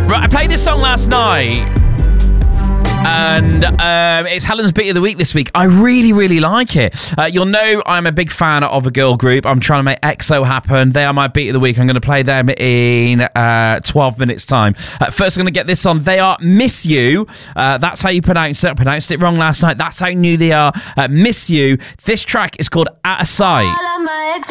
Right, I played this song last night, and it's Helen's Beat of the Week this week. I really, really like it. You'll know I'm a big fan of a girl group. I'm trying to make EXO happen. They are my Beat of the Week. I'm going to play them in 12 minutes' time. First, I'm going to get this on. They are Miss You. That's how you pronounce it. I pronounced it wrong last night. That's how new they are. Miss You. This track is called Out of Sight.